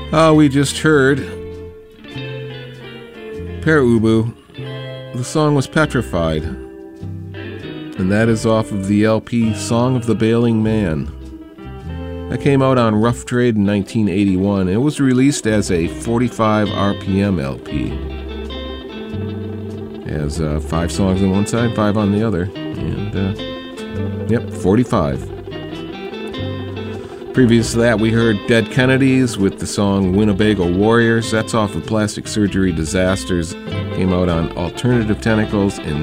We just heard Pere Ubu. The song was Petrified, and that is off of the LP Song of the Bailing Man. That came out on Rough Trade in 1981. It was released as a 45 RPM LP. It has 5 songs on one side, 5 on the other, and yep, 45. Previous to that, we heard Dead Kennedys with the song Winnebago Warriors. That's off of Plastic Surgery Disasters. Came out on Alternative Tentacles in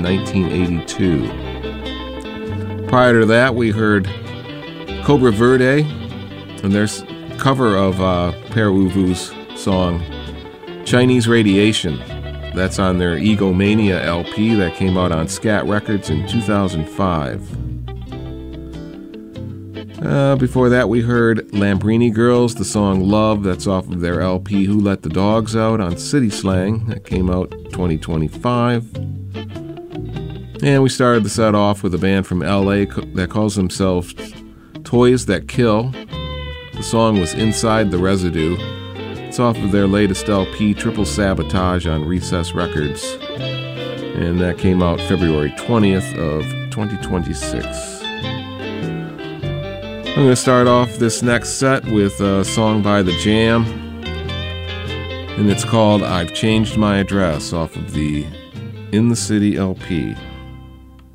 1982. Prior to that, we heard Cobra Verde and their cover of Pere Ubu's song Chinese Radiation. That's on their Egomania LP that came out on Scat Records in 2005. Before that, we heard Lambrini Girls, the song Love. That's off of their LP Who Let the Dogs Out on City Slang. That came out 2025. And we started the set off with a band from LA that calls themselves Toys That Kill. The song was Inside the Residue. It's off of their latest LP, Triple Sabotage, on Recess Records. And that came out February 20th of 2026. I'm going to start off this next set with a song by The Jam, and it's called I've Changed My Address off of the In the City LP.